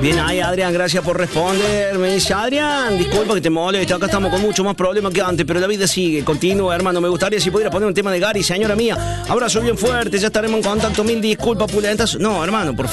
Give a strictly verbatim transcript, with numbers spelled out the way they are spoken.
Bien ahí, Adrián, gracias por responder. Me dice, Adrián, disculpa que te moleste, acá estamos con mucho más problemas que antes, pero la vida sigue, continúa, hermano. Me gustaría si pudiera poner un tema de Gary, señora mía. Abrazo bien fuerte, ya estaremos en contacto. Mil disculpas, pulentas. No, hermano, por favor.